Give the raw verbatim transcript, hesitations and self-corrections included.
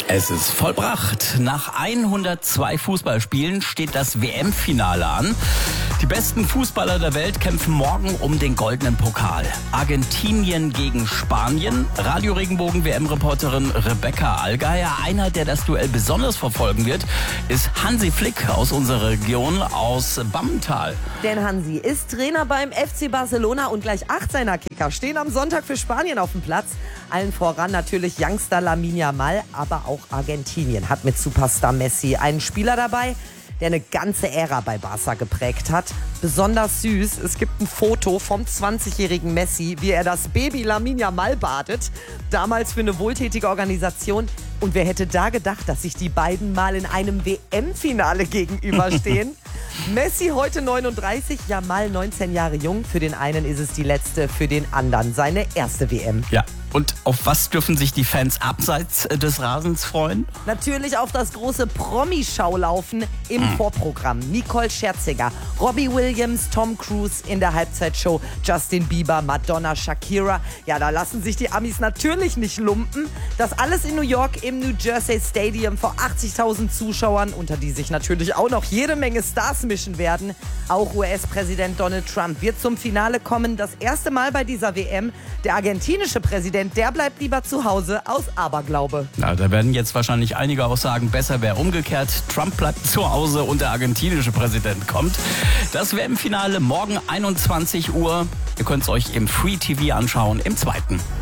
Es ist vollbracht. Nach hundertzwei Fußballspielen steht das W M-Finale an. Die besten Fußballer der Welt kämpfen morgen um den goldenen Pokal. Argentinien gegen Spanien. Radio-Regenbogen-W M-Reporterin Rebecca Allgeier. Einer, der das Duell besonders verfolgen wird, ist Hansi Flick aus unserer Region, aus Bammental. Denn Hansi ist Trainer beim F C Barcelona und gleich acht seiner Kicker stehen am Sonntag für Spanien auf dem Platz. Allen voran natürlich Youngster Lamine Yamal, aber auch Argentinien hat mit Superstar Messi einen Spieler dabei, der eine ganze Ära bei Barca geprägt hat. Besonders süß, es gibt ein Foto vom zwanzigjährigen Messi, wie er das Baby Lamine Yamal badet. Damals für eine wohltätige Organisation. Und wer hätte da gedacht, dass sich die beiden mal in einem W M-Finale gegenüberstehen? Messi heute neununddreißig, Yamal neunzehn Jahre jung. Für den einen ist es die letzte, für den anderen seine erste W M. Ja. Und auf was dürfen sich die Fans abseits des Rasens freuen? Natürlich auf das große Promi-Schaulaufen im mhm. Vorprogramm. Nicole Scherzinger, Robbie Williams, Tom Cruise in der Halbzeitshow, Justin Bieber, Madonna, Shakira. Ja, da lassen sich die Amis natürlich nicht lumpen. Das alles in New York im New Jersey Stadium vor achtzigtausend Zuschauern, unter die sich natürlich auch noch jede Menge Stars mischen werden. Auch U S-Präsident Donald Trump wird zum Finale kommen. Das erste Mal bei dieser W M. Der argentinische Präsident, der bleibt lieber zu Hause aus Aberglaube. Na, da werden jetzt wahrscheinlich einige auch sagen, besser wäre umgekehrt. Trump bleibt zu Hause und der argentinische Präsident kommt. Das W M-Finale morgen einundzwanzig Uhr. Ihr könnt es euch im Free T V anschauen, im zweiten.